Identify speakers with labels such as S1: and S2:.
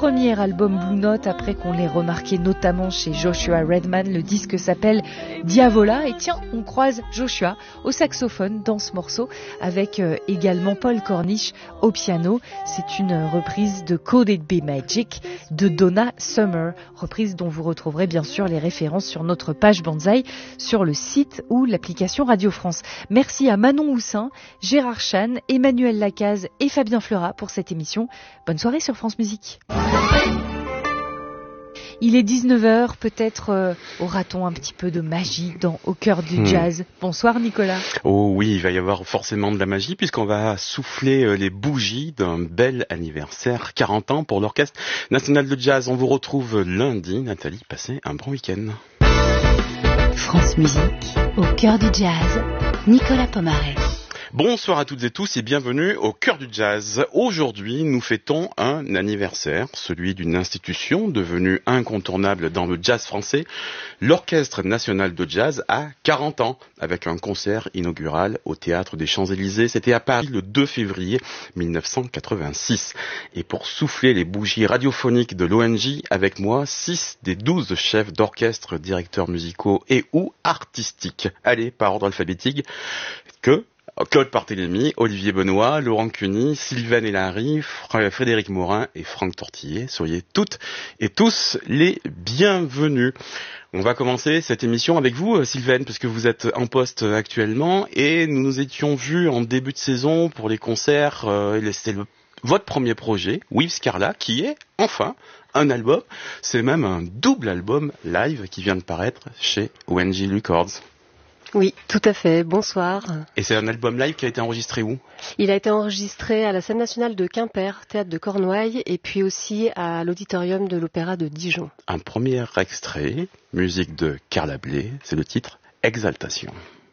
S1: premier album Blue Note après qu'on l'ait remarqué notamment chez Joshua Redman. Le disque s'appelle Diavola et tiens, on croise Joshua au saxophone dans ce morceau avec également Paul Cornish au piano. C'est une reprise de Could It Be Magic de Donna Summer, reprise dont vous retrouverez bien sûr les références sur notre page Banzai sur le site ou l'application Radio France. Merci à Manon Houssin, Gérard Chan, Emmanuel Lacaze et Fabien Fleurat pour cette émission. Bonne soirée sur France Musique. Il est 19h, peut-être aura-t-on un petit peu de magie dans Au cœur du jazz. Bonsoir Nicolas.
S2: Oh oui, il va y avoir forcément de la magie puisqu'on va souffler les bougies d'un bel anniversaire, 40 ans pour l'Orchestre National de Jazz. On vous retrouve lundi. Nathalie, passez un bon week-end.
S3: France Musique, Au cœur du jazz, Nicolas Pomaret.
S2: Bonsoir à toutes et tous et bienvenue au cœur du jazz. Aujourd'hui, nous fêtons un anniversaire, celui d'une institution devenue incontournable dans le jazz français. L'Orchestre National de Jazz a 40 ans, avec un concert inaugural au Théâtre des Champs-Élysées. C'était à Paris le 2 février 1986. Et pour souffler les bougies radiophoniques de l'ONJ, avec moi, 6 des 12 chefs d'orchestre, directeurs musicaux et ou artistiques. Allez, par ordre alphabétique, Claude Barthélémy, Olivier Benoît, Laurent Cuny, Sylvain Hélary, Frédéric Morin et Franck Tortillet. Soyez toutes et tous les bienvenus. On va commencer cette émission avec vous, Sylvain, parce que vous êtes en poste actuellement et nous nous étions vus en début de saison pour les concerts. C'était votre premier projet, With Scarla, qui est enfin un album. C'est même un double album live qui vient de paraître chez ONJ Records.
S4: Oui, tout à fait. Bonsoir.
S2: Et c'est un album live qui a été enregistré où ?
S4: Il a été enregistré à la Scène Nationale de Quimper, Théâtre de Cornouailles, et puis aussi à l'Auditorium de l'Opéra de Dijon.
S2: Un premier extrait, musique de Carla Bley, c'est le titre Exaltation.